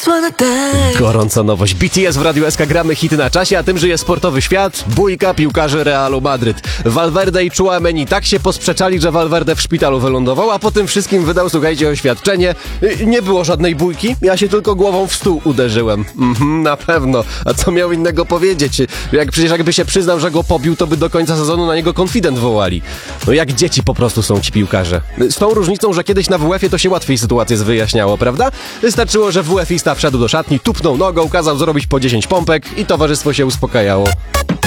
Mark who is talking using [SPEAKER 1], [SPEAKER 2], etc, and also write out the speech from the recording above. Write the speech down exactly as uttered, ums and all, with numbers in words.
[SPEAKER 1] Gorąca nowość. B T S w Radiu S K, gramy hity na czasie, a tym żyje sportowy świat. Bójka piłkarzy Realu Madryt. Valverde i Tchouaméni tak się posprzeczali, że Valverde w szpitalu wylądował, a po tym wszystkim wydał, słuchajcie, oświadczenie. Nie było żadnej bójki, ja się tylko głową w stół uderzyłem. Mhm, na pewno. A co miał innego powiedzieć? Jak przecież jakby się przyznał, że go pobił, to by do końca sezonu na niego konfident wołali. No jak dzieci po prostu są ci piłkarze. Z tą różnicą, że kiedyś na W F ie to się łatwiej sytuację wyjaśniało, prawda? Wystarczyło, że W F ista wszedł do szatni, tupnął nogą, kazał zrobić po dziesięć pompek i towarzystwo się uspokajało.